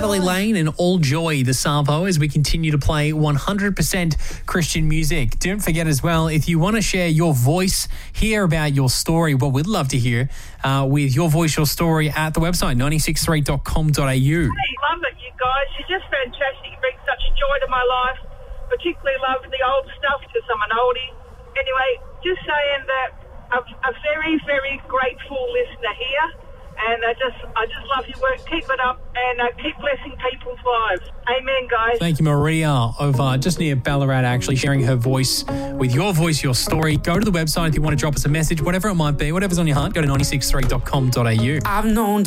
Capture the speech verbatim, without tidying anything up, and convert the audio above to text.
Adelaide Lane and All Joy, the Salvo, as we continue to play one hundred percent Christian music. Don't forget as well, if you want to share your voice, hear about your story, what we'd love to hear uh, with your voice, your story at the website, nine six three dot com dot a u. Hey, love it, you guys. You're just fantastic. You bring such joy to my life. Particularly love the old stuff because I'm an oldie. Anyway, just saying that I'm a very, very grateful listener here. And I just I just love your work. Keep it up and uh, keep blessing people's lives. Amen, guys. Thank you, Maria, of uh, just near Ballarat, actually sharing her voice with your voice, your story. Go to the website if you want to drop us a message, whatever it might be, whatever's on your heart. Go to nine six three dot com dot a u. I've known